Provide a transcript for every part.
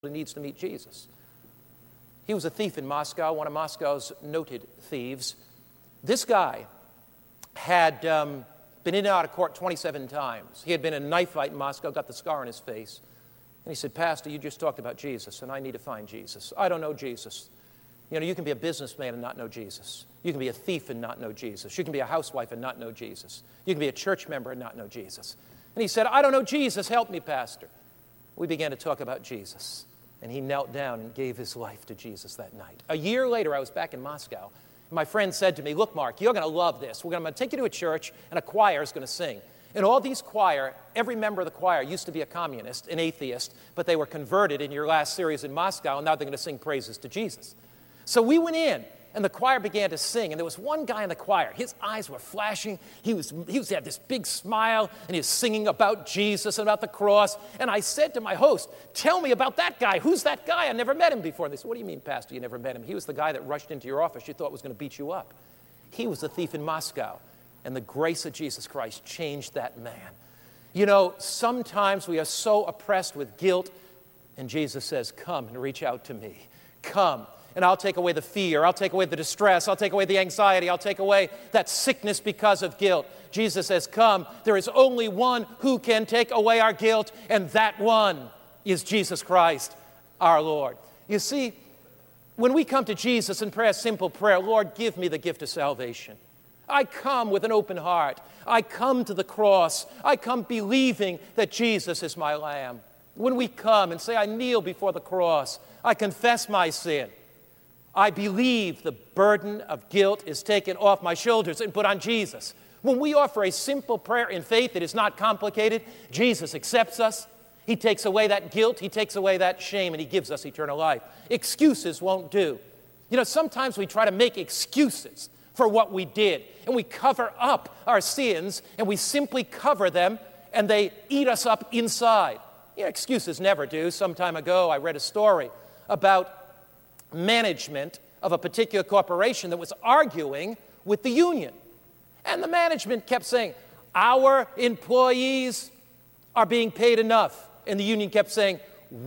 needs to meet Jesus. He was a thief in Moscow, one of Moscow's noted thieves. This guy had been in and out of court 27 times. He had been in a knife fight in Moscow, got the scar on his face. And he said, "Pastor, you just talked about Jesus, and I need to find Jesus. I don't know Jesus." You know, you can be a businessman and not know Jesus. You can be a thief and not know Jesus. You can be a housewife and not know Jesus. You can be a church member and not know Jesus. And he said, "I don't know Jesus. Help me, Pastor." We began to talk about Jesus. And he knelt down and gave his life to Jesus that night. A year later, I was back in Moscow. My friend said to me, "Look, Mark, you're going to love this. I'm going to take you to a church, and a choir is going to sing. And all these choir, every member of the choir used to be a communist, an atheist, but they were converted in your last series in Moscow, and now they're going to sing praises to Jesus." So we went in, and the choir began to sing, and there was one guy in the choir. His eyes were flashing. He had this big smile, and he was singing about Jesus and about the cross. And I said to my host, "Tell me about that guy. Who's that guy? I never met him before." And they said, "What do you mean, Pastor, you never met him? He was the guy that rushed into your office you thought was going to beat you up." He was the thief in Moscow, and the grace of Jesus Christ changed that man. You know, sometimes we are so oppressed with guilt, and Jesus says, "Come and reach out to me. Come. And I'll take away the fear. I'll take away the distress. I'll take away the anxiety. I'll take away that sickness because of guilt." Jesus says, "Come." There is only one who can take away our guilt, and that one is Jesus Christ, our Lord. You see, when we come to Jesus and pray a simple prayer, "Lord, give me the gift of salvation," I come with an open heart. I come to the cross. I come believing that Jesus is my Lamb. When we come and say, "I kneel before the cross, I confess my sin, I believe the burden of guilt is taken off my shoulders and put on Jesus." When we offer a simple prayer in faith that is not complicated, Jesus accepts us. He takes away that guilt. He takes away that shame, and He gives us eternal life. Excuses won't do. You know, sometimes we try to make excuses for what we did, and we cover up our sins, and we simply cover them, and they eat us up inside. You know, excuses never do. Some time ago, I read a story about management of a particular corporation that was arguing with the union. And the management kept saying, "Our employees are being paid enough." And the union kept saying,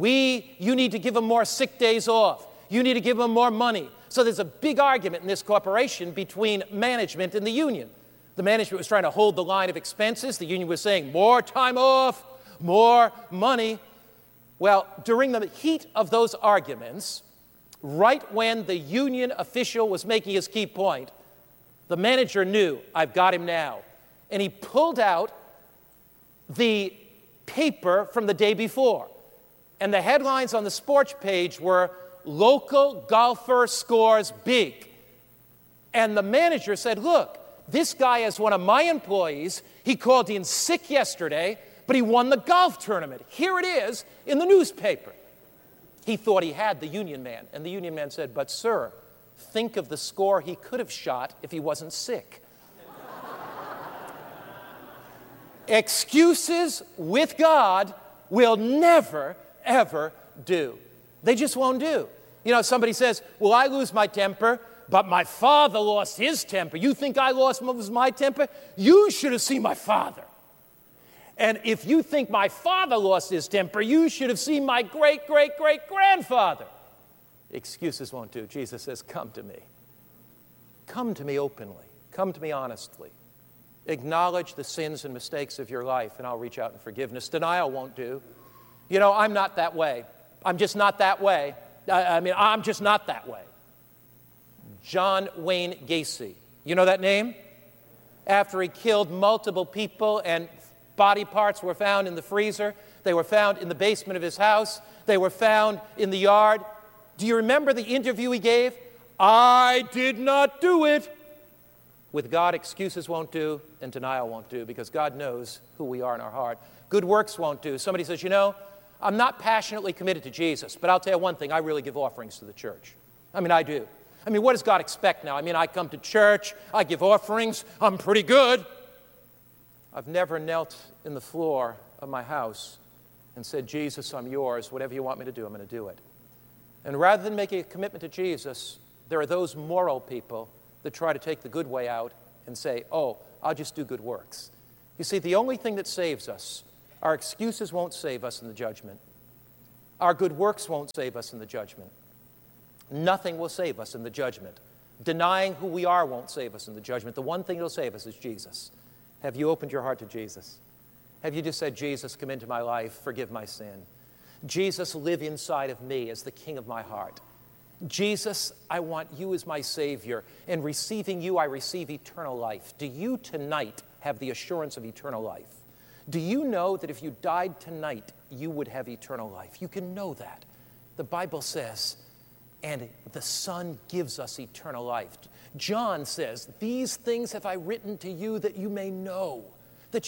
you need to give them more sick days off. You need to give them more money. So there's a big argument in this corporation between management and the union. The management was trying to hold the line of expenses. The union was saying, "More time off, more money." Well, during the heat of those arguments, right when the union official was making his key point, the manager knew, "I've got him now." And he pulled out the paper from the day before. And the headlines on the sports page were, "Local golfer scores big." And the manager said, "Look, this guy is one of my employees. He called in sick yesterday, but he won the golf tournament. Here it is in the newspaper." He thought he had the union man. And the union man said, "But sir, think of the score he could have shot if he wasn't sick." Excuses with God will never, ever do. They just won't do. You know, somebody says, "Well, I lose my temper, but my father lost his temper. You think I lost my temper? You should have seen my father. And if you think my father lost his temper, you should have seen my great-great-great-grandfather." Excuses won't do. Jesus says, "Come to me. Come to me openly. Come to me honestly. Acknowledge the sins and mistakes of your life, and I'll reach out in forgiveness." Denial won't do. You know, I'm not that way. I'm just not that way. I'm just not that way. John Wayne Gacy. You know that name? After he killed multiple people and body parts were found in the freezer. They were found in the basement of his house. They were found in the yard. Do you remember the interview he gave? "I did not do it." With God, excuses won't do and denial won't do, because God knows who we are in our heart. Good works won't do. Somebody says, "You know, I'm not passionately committed to Jesus, but I'll tell you one thing, I really give offerings to the church." I do. What does God expect now? I come to church, I give offerings, I'm pretty good. I've never knelt in the floor of my house and said, "Jesus, I'm yours. Whatever you want me to do, I'm going to do it." And rather than making a commitment to Jesus, there are those moral people that try to take the good way out and say, "Oh, I'll just do good works." You see, the only thing that saves us, our excuses won't save us in the judgment. Our good works won't save us in the judgment. Nothing will save us in the judgment. Denying who we are won't save us in the judgment. The one thing that will save us is Jesus. Have you opened your heart to Jesus? Have you just said, Jesus, come into my life, forgive my sin? Jesus, live inside of me as the King of my heart. Jesus, I want you as my Savior. And receiving you, I receive eternal life. Do you tonight have the assurance of eternal life? Do you know that if you died tonight, you would have eternal life? You can know that. The Bible says, and the Son gives us eternal life. John says, these things have I written to you that you may know that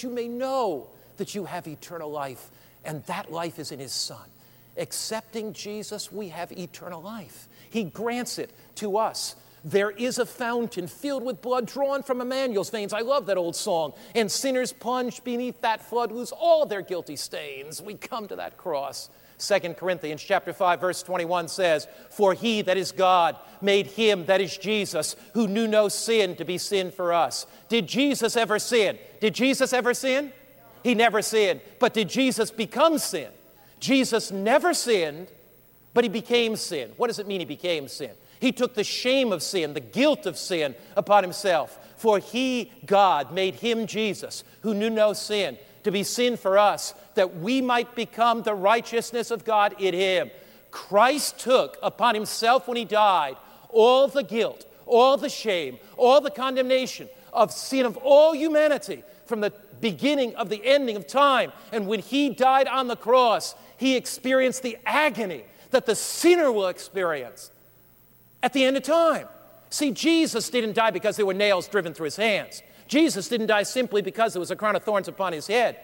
you have eternal life, and that life is in His Son. Accepting Jesus, we have eternal life. He grants it to us. There is a fountain filled with blood drawn from Emmanuel's veins. I love that old song. And sinners plunged beneath that flood lose all their guilty stains. We come to that cross. 2 Corinthians chapter 5, verse 21 says, for He, that is God, made Him, that is Jesus, who knew no sin, to be sin for us. Did Jesus ever sin? Did Jesus ever sin? He never sinned. But did Jesus become sin? Jesus never sinned, but He became sin. What does it mean He became sin? He took the shame of sin, the guilt of sin upon Himself. For He, God, made Him, Jesus, who knew no sin, to be sin for us, that we might become the righteousness of God in Him. Christ took upon Himself when He died all the guilt, all the shame, all the condemnation of sin of all humanity from the beginning of the ending of time. And when He died on the cross, He experienced the agony that the sinner will experience at the end of time. See, Jesus didn't die because there were nails driven through His hands. Jesus didn't die simply because there was a crown of thorns upon His head.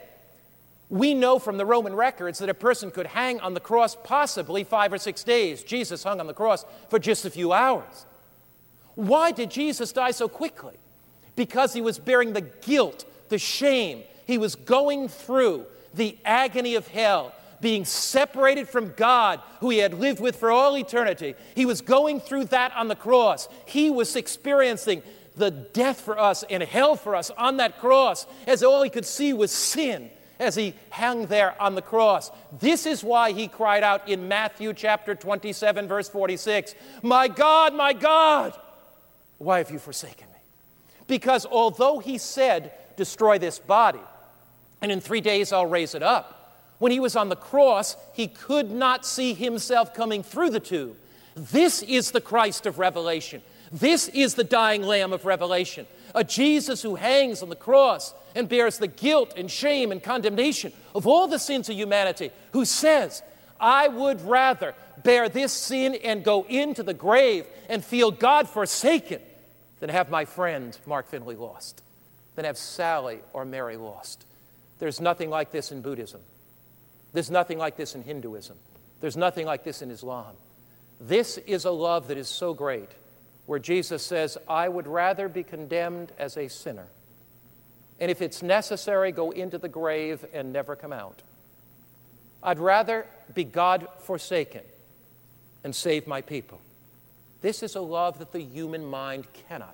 We know from the Roman records that a person could hang on the cross possibly 5 or 6 days. Jesus hung on the cross for just a few hours. Why did Jesus die so quickly? Because He was bearing the guilt, the shame. He was going through the agony of hell, being separated from God, who He had lived with for all eternity. He was going through that on the cross. He was experiencing the death for us and hell for us on that cross, as all He could see was sin as He hung there on the cross. This is why He cried out in Matthew chapter 27, verse 46, my God, why have you forsaken me? Because although He said, destroy this body, and in 3 days I'll raise it up, when He was on the cross, He could not see Himself coming through the tomb. This is the Christ of Revelation. This is the dying Lamb of Revelation, a Jesus who hangs on the cross and bears the guilt and shame and condemnation of all the sins of humanity, who says, I would rather bear this sin and go into the grave and feel God forsaken than have my friend Mark Finley lost, than have Sally or Mary lost. There's nothing like this in Buddhism. There's nothing like this in Hinduism. There's nothing like this in Islam. This is a love that is so great, where Jesus says, I would rather be condemned as a sinner, and if it's necessary, go into the grave and never come out. I'd rather be God forsaken and save my people. This is a love that the human mind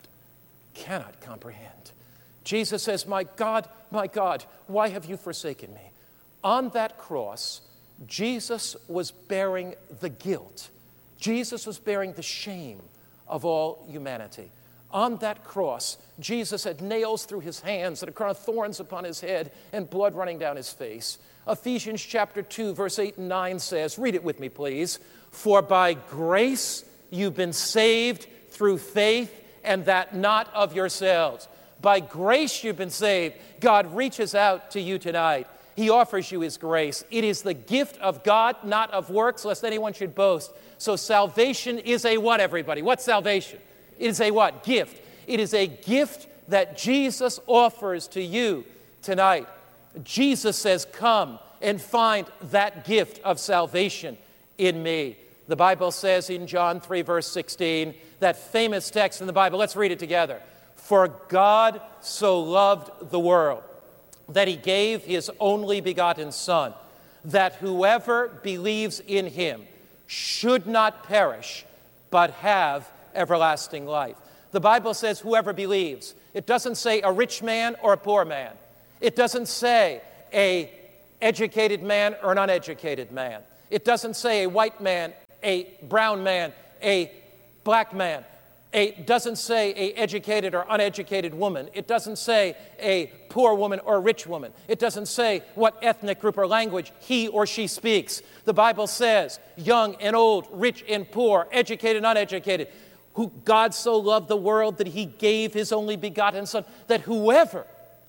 cannot comprehend. Jesus says, my God, why have you forsaken me? On that cross, Jesus was bearing the guilt. Jesus was bearing the shame of all humanity. On that cross, Jesus had nails through His hands and a crown of thorns upon His head and blood running down His face. Ephesians chapter 2, verse 8 and 9 says, read it with me, please. For by grace you've been saved through faith, and that not of yourselves. By grace you've been saved. God reaches out to you tonight. He offers you His grace. It is the gift of God, not of works, lest anyone should boast. So salvation is a what, everybody? What's salvation? It is a what? Gift. It is a gift that Jesus offers to you tonight. Jesus says, come and find that gift of salvation in me. The Bible says in John 3, verse 16, that famous text in the Bible, let's read it together. For God so loved the world that He gave His only begotten Son, that whoever believes in Him should not perish, but have everlasting life. The Bible says whoever believes. It doesn't say a rich man or a poor man. It doesn't say a educated man or an uneducated man. It doesn't say a white man, a brown man, a black man. It doesn't say a educated or uneducated woman. It doesn't say a poor woman or a rich woman. It doesn't say what ethnic group or language he or she speaks. The Bible says young and old, rich and poor, educated and uneducated. Who God so loved the world that he gave his only begotten Son, that whoever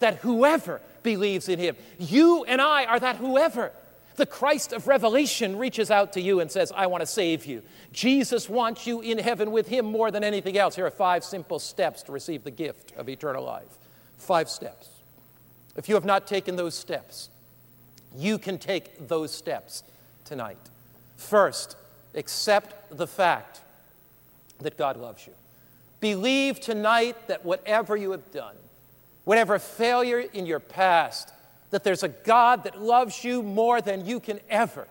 believes in him. You and I are that whoever. The Christ of Revelation reaches out to you and says, I want to save you. Jesus wants you in heaven with him more than anything else. Here are 5 simple steps to receive the gift of eternal life. 5 steps. If you have not taken those steps, you can take those steps tonight. First, accept the fact that God loves you. Believe tonight that whatever you have done, whatever failure in your past, that there's a God that loves you more than you can ever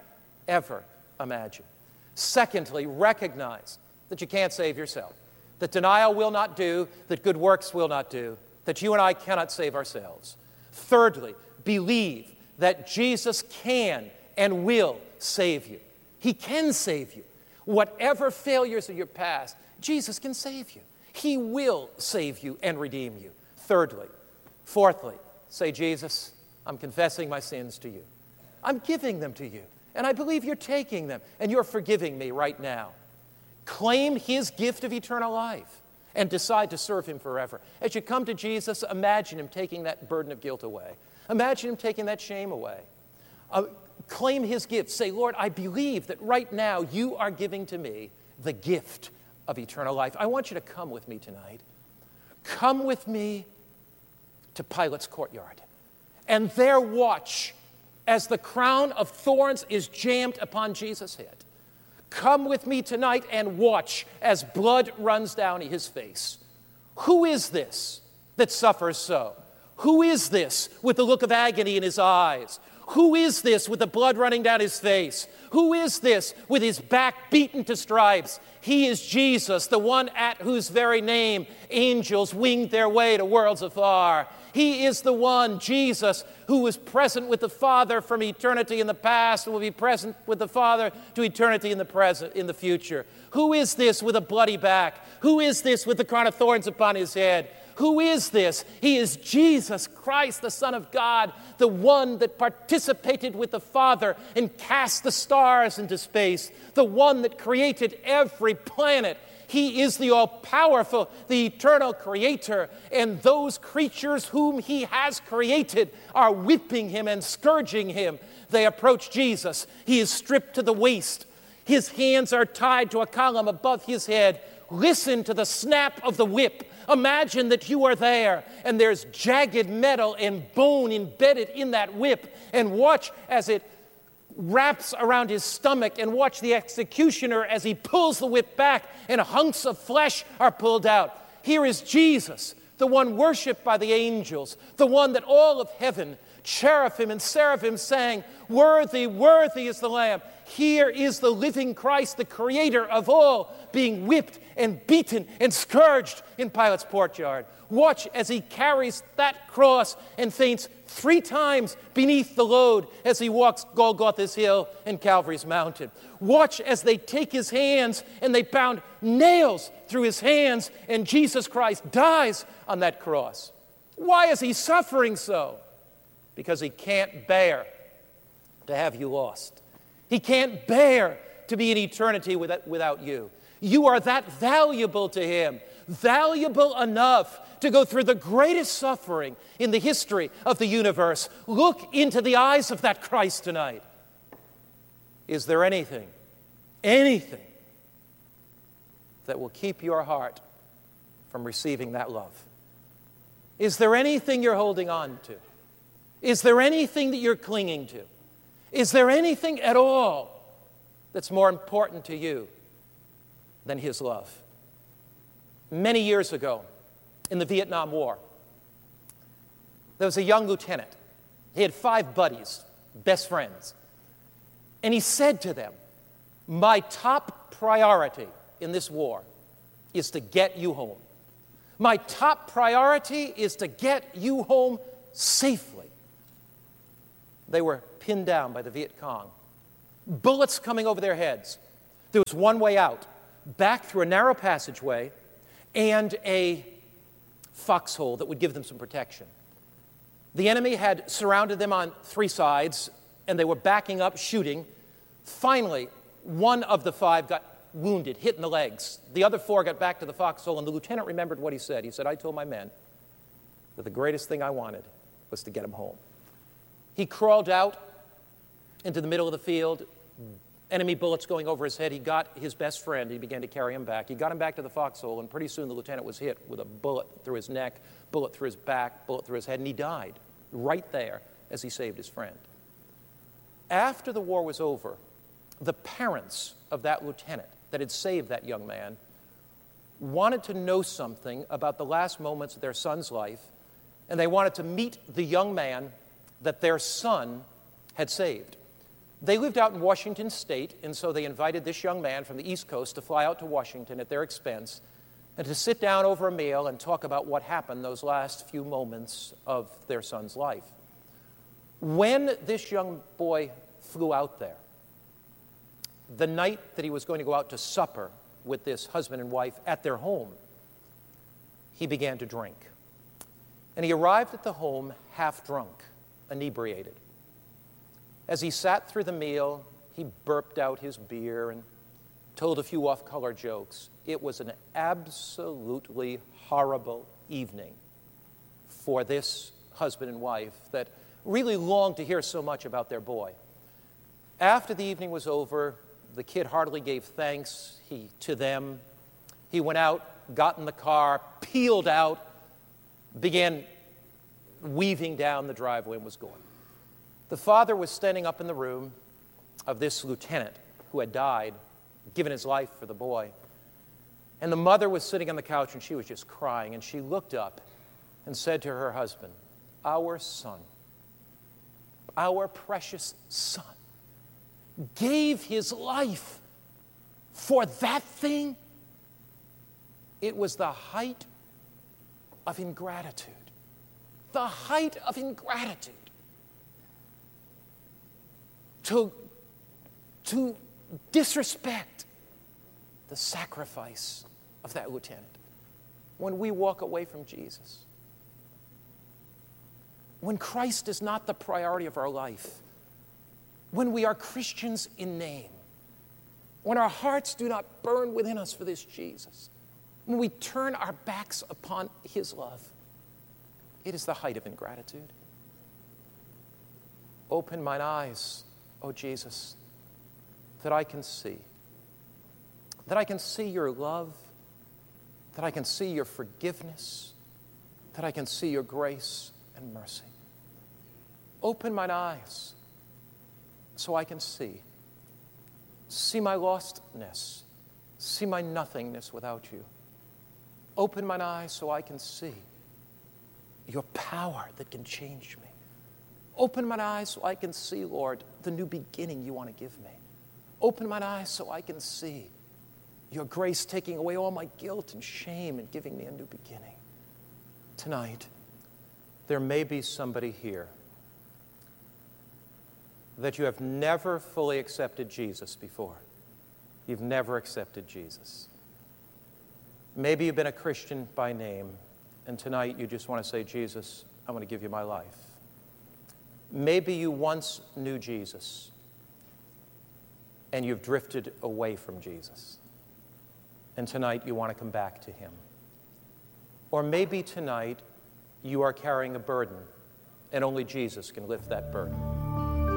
imagine. Secondly, recognize that you can't save yourself, that denial will not do, that good works will not do, that you and I cannot save ourselves. Thirdly, believe that Jesus can and will save you. He can save you. Whatever failures of your past, Jesus can save you. He will save you and redeem you. Fourthly, say, Jesus, I'm confessing my sins to you. I'm giving them to you. And I believe you're taking them and you're forgiving me right now. Claim his gift of eternal life and decide to serve him forever. As you come to Jesus, imagine him taking that burden of guilt away. Imagine him taking that shame away. Claim his gift. Say, Lord, I believe that right now you are giving to me the gift of eternal life. I want you to come with me tonight. Come with me to Pilate's courtyard. And there watch as the crown of thorns is jammed upon Jesus' head. Come with me tonight and watch as blood runs down his face. Who is this that suffers so? Who is this with the look of agony in his eyes? Who is this with the blood running down his face? Who is this with his back beaten to stripes? He is Jesus, the one at whose very name angels winged their way to worlds afar. He is the one, Jesus, who was present with the Father from eternity in the past and will be present with the Father to eternity in the present, in the future. Who is this with a bloody back? Who is this with the crown of thorns upon his head? Who is this? He is Jesus Christ, the Son of God, the one that participated with the Father and cast the stars into space, the one that created every planet. He is the all-powerful, the eternal creator, and those creatures whom he has created are whipping him and scourging him. They approach Jesus. He is stripped to the waist. His hands are tied to a column above his head. Listen to the snap of the whip. Imagine that you are there, and there's jagged metal and bone embedded in that whip, and watch as it wraps around his stomach, and watch the executioner as he pulls the whip back and hunks of flesh are pulled out. Here is Jesus, the one worshipped by the angels, the one that all of heaven, cherubim and seraphim sang, worthy, worthy is the Lamb. Here is the living Christ, the creator of all, being whipped and beaten and scourged in Pilate's courtyard. Watch as he carries that cross and faints 3 times beneath the load as he walks Golgotha's hill and Calvary's mountain. Watch as they take his hands and they pound nails through his hands, and Jesus Christ dies on that cross. Why is he suffering so? Because he can't bear to have you lost. He can't bear to be in eternity without you. You are that valuable to him, valuable enough to go through the greatest suffering in the history of the universe. Look into the eyes of that Christ tonight. Is there anything that will keep your heart from receiving that love? Is there anything you're holding on to? Is there anything that you're clinging to? Is there anything at all that's more important to you than his love? Many years ago, in the Vietnam War, there was a young lieutenant. He had 5 buddies, best friends. And he said to them, my top priority in this war is to get you home. My top priority is to get you home safely. They were pinned down by the Viet Cong. bullets coming over their heads. There was one way out, back through a narrow passageway and a foxhole that would give them some protection. The enemy had surrounded them on three sides, and they were backing up, shooting. Finally, one of the five got wounded, hit in the legs. The other four got back to the foxhole, and the lieutenant remembered what he said. He said, I told my men that the greatest thing I wanted was to get them home. He crawled out into the middle of the field, enemy bullets going over his head. He got his best friend. He began to carry him back. He got him back to the foxhole, and pretty soon the lieutenant was hit with a bullet through his neck, bullet through his back, bullet through his head, and he died right there as he saved his friend. After the war was over, the parents of that lieutenant that had saved that young man wanted to know something about the last moments of their son's life, and they wanted to meet the young man that their son had saved. They lived out in Washington State, and so they invited this young man from the East Coast to fly out to Washington at their expense and to sit down over a meal and talk about what happened those last few moments of their son's life. When this young boy flew out there, the night that he was going to go out to supper with this husband and wife at their home, he began to drink. And he arrived at the home half drunk, inebriated. As he sat through the meal, he burped out his beer and told a few off-color jokes. It was an absolutely horrible evening for this husband and wife that really longed to hear so much about their boy. After the evening was over, the kid heartily gave thanks to them. He went out, got in the car, peeled out, began weaving down the driveway and was gone. The father was standing up in the room of this lieutenant who had died, given his life for the boy. And the mother was sitting on the couch, and she was just crying. And she looked up and said to her husband, our son, our precious son, gave his life for that thing. It was the height of ingratitude. The height of ingratitude. To disrespect the sacrifice of that lieutenant. When we walk away from Jesus, when Christ is not the priority of our life, when we are Christians in name, when our hearts do not burn within us for this Jesus, when we turn our backs upon his love, it is the height of ingratitude. Open mine eyes, O Jesus, that I can see your love, that I can see your forgiveness, that I can see your grace and mercy. Open mine eyes so I can see my lostness, see my nothingness without you. Open mine eyes so I can see your power that can change me. Open my eyes so I can see, Lord, the new beginning you want to give me. Open my eyes so I can see your grace taking away all my guilt and shame and giving me a new beginning. Tonight, there may be somebody here that you have never fully accepted Jesus before. You've never accepted Jesus. Maybe you've been a Christian by name, and tonight you just want to say, Jesus, I want to give you my life. Maybe you once knew Jesus, and you've drifted away from Jesus. And tonight you want to come back to him. Or maybe tonight you are carrying a burden, and only Jesus can lift that burden.